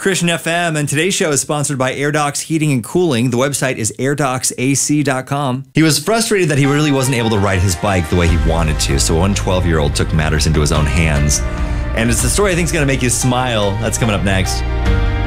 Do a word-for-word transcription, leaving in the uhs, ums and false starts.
Christian F M, and today's show is sponsored by AirDocs Heating and Cooling. The website is air docs A C dot com. He was frustrated that he really wasn't able to ride his bike the way he wanted to, so one twelve-year-old took matters into his own hands. And it's the story I think is going to make you smile. That's coming up next.